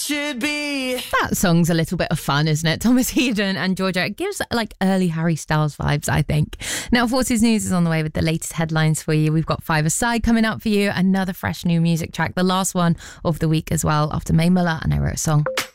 should be. That song's a little bit of fun, isn't it? Thomas Eden and Georgia. It gives like early Harry Styles vibes, I think. Now, Forces News is on the way with the latest headlines for you. We've got Five Aside coming up for you. Another fresh new music track. The last one of the week as well, after Mae Muller and I Wrote a Song.